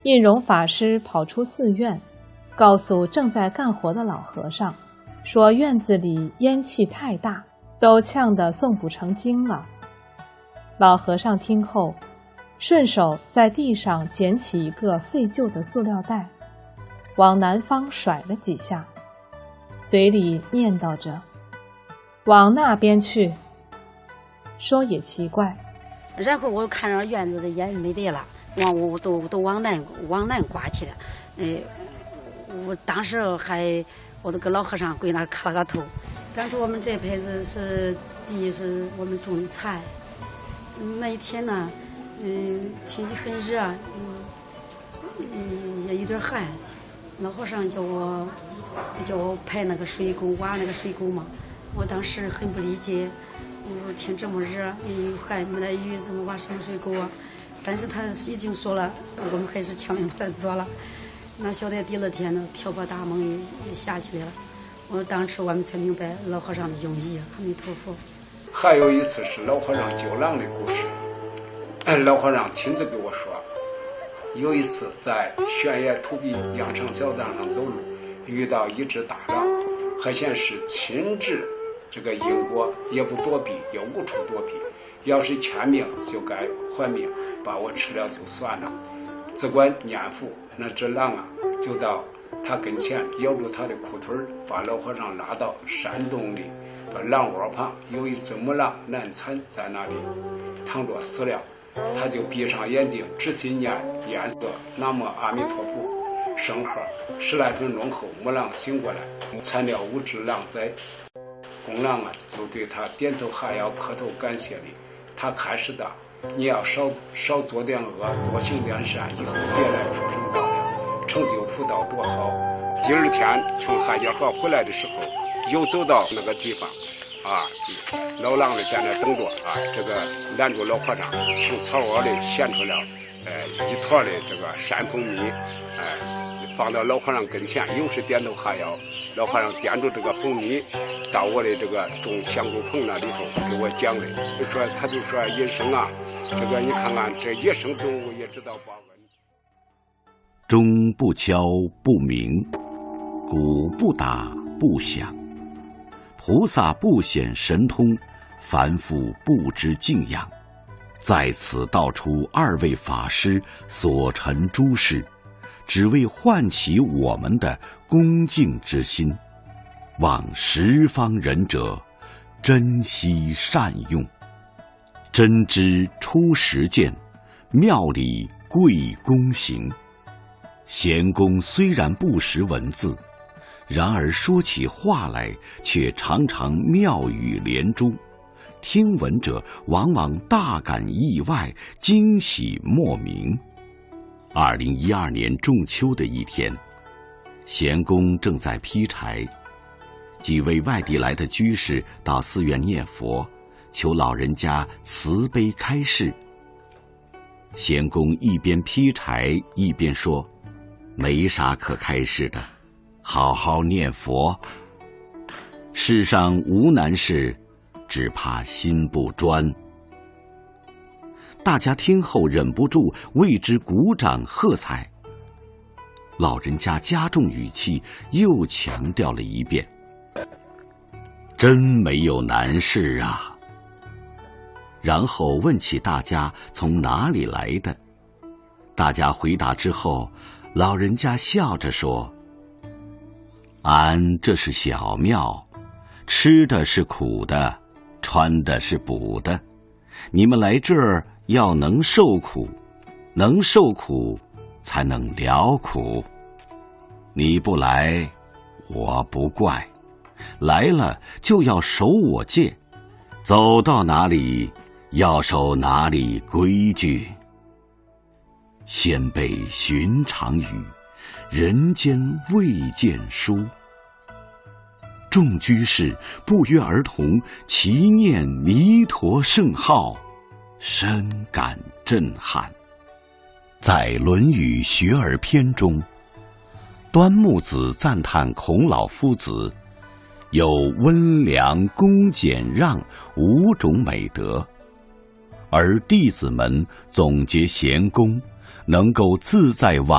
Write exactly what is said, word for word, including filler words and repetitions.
印容法师跑出寺院，告诉正在干活的老和尚，说院子里烟气太大，都呛得诵不成经了。老和尚听后，顺手在地上捡起一个废旧的塑料袋，往南方甩了几下，嘴里念叨着：“往那边去。”说也奇怪， 然后我看着院子的烟没得了，往我都都往南往南刮去了。呃，我当时还我这个老和尚跪那磕了个头。当初我们这辈子是地是我们种的菜，那一天呢，嗯，天气很热，嗯，嗯，也有点寒。老和尚叫我叫我排那个水沟，挖那个水沟嘛。我当时很不理解，我说天这么热，又寒没得雨，怎么挖什么水沟啊？但是他已经说了，我们还是强行把它做了。那晓得第二天呢，瓢泼大梦也也下起来了。我当时我们才明白老和尚的用意，阿弥陀佛。 还有一次是老和尚救狼的故事，老和尚亲自给我说，有一次在悬崖土壁羊肠小道上走路，遇到一只大狼，还显是亲至这个因果，也不躲避，也无处躲避，要是欠命就该还命，把我吃了就算了。只管念佛，那只狼啊就到他跟前，咬住他的裤腿，把老和尚拉到山洞里，把狼窝旁有一只母狼难产在那里躺着死了。他就闭上眼睛，仔细念念诵南无阿弥陀佛圣号。十来分钟后，母狼醒过来，产了五只狼崽。公狼啊就对他点头哈腰，磕头感谢你。他开始的，你要少少做点恶，多行点善，以后别来畜生道了，成就福道多好。第二天从汉家河回来的时候，又走到那个地方啊，老狼的在那等着啊，这个拦住老和尚，从草窝里衔出了呃一坨的这个山蜂蜜，哎、呃，放到老和尚跟前，又是点头哈腰。老和尚掂住这个蜂蜜，到我的这个种香菇棚那里头给我讲的，就说他就说医生啊，这个你看看这野生动物也知道报恩。 钟不敲不鸣，鼓不打不响，菩萨不显神通，凡夫不知敬仰。在此道出二位法师所陈诸事，只为唤起我们的恭敬之心，望十方仁者珍惜善用。真知出实践，妙理贵公行。贤公虽然不识文字，然而说起话来却常常妙语连珠，听闻者往往大感意外，惊喜莫名。二零一二年仲秋的一天，贤公正在劈柴，几位外地来的居士到寺院念佛，求老人家慈悲开示。贤公一边劈柴一边说：“没啥可开示的，好好念佛。世上无难事，只怕心不专。”大家听后忍不住为之鼓掌喝彩。老人家加重语气，又强调了一遍：“真没有难事啊。”然后问起大家从哪里来的。大家回答之后，老人家笑着说：“俺这是小庙，吃的是苦的，穿的是补的。你们来这儿要能受苦，能受苦才能了苦。你不来，我不怪；来了就要守我戒，走到哪里要守哪里规矩。先辈寻常语，人间未见书。众居士不约而同齐念弥陀圣号，深感震撼。在《论语·学而篇》中，端木子赞叹孔老夫子有温良、恭、俭、让五种美德，而弟子们总结贤公能够自在往